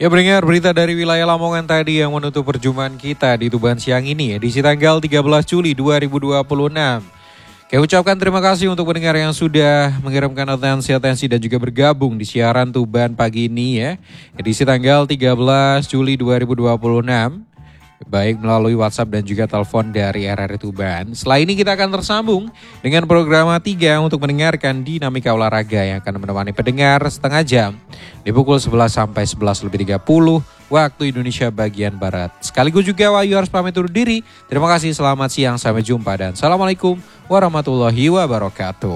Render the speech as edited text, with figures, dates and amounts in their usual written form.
Ya, pendengar, berita dari wilayah Lamongan tadi yang menutup perjumpaan kita di Tuban siang ini, edisi tanggal 13 Juli 2026. Kami ucapkan terima kasih untuk pendengar yang sudah mengirimkan atensi dan juga bergabung di siaran Tuban pagi ini ya. Edisi tanggal 13 Juli 2026. Baik melalui WhatsApp dan juga telepon dari RRI Tuban. Setelah ini kita akan tersambung dengan program 3 untuk mendengarkan dinamika olahraga yang akan menemani pendengar setengah jam di pukul 11 sampai 11:30 waktu Indonesia bagian Barat. Sekaligus juga Wahyu harus pamit undur diri. Terima kasih, selamat siang, sampai jumpa dan Assalamualaikum warahmatullahi wabarakatuh.